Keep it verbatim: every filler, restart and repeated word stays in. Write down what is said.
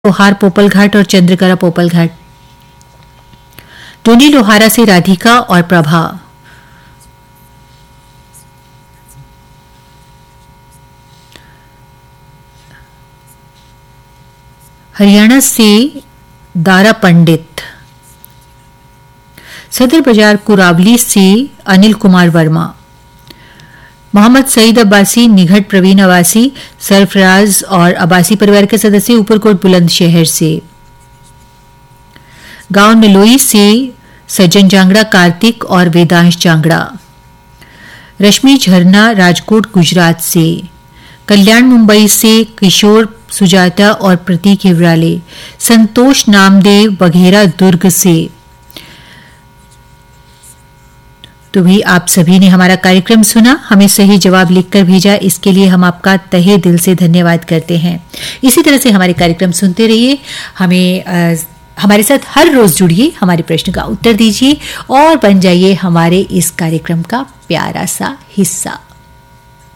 लोहार पोपल घाट और चंद्रकला पोपल घाट। टोनी लोहारा से राधिका और प्रभा। हरियाणा से दारा पंडित। सदर बाजार कुरावली से अनिल कुमार वर्मा। मोहम्मद सईद अब्बासी निघट प्रवीण अब्बासी सरफराज और अब्बासी परिवार के सदस्य ऊपरकोट बुलंदशहर से। गांव नलोई से सज्जन जांगड़ा कार्तिक और वेदांश जांगड़ा। रश्मि झरना राजकोट गुजरात से। कल्याण मुंबई से किशोर सुजाता और प्रतीक हिवराले। संतोष नामदेव बघेरा दुर्ग से। तो भी आप सभी ने हमारा कार्यक्रम सुना, हमें सही जवाब लिखकर भेजा, इसके लिए हम आपका तहे दिल से धन्यवाद करते हैं। इसी तरह से हमारे कार्यक्रम सुनते रहिए, हमें आ, हमारे साथ हर रोज जुड़िए, हमारे प्रश्न का उत्तर दीजिए और बन जाइए हमारे इस कार्यक्रम का प्यारा सा हिस्सा।